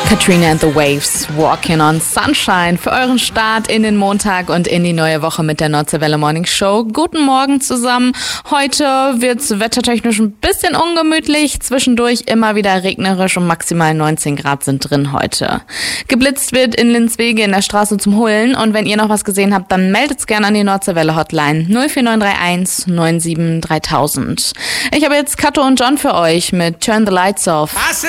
Katrina and the Waves, Walking on Sunshine für euren Start in den Montag und in die neue Woche mit der Nordseewelle Morning Show. Guten Morgen zusammen. Heute wird's wettertechnisch ein bisschen ungemütlich, zwischendurch immer wieder regnerisch und maximal 19 Grad sind drin heute. Geblitzt wird in Linswege in der Straße zum Hullen und wenn ihr noch was gesehen habt, dann meldet's gerne an die Nordseewelle Hotline 04931 97 3000. Ich habe jetzt Kato und John für euch mit Turn the Lights Off.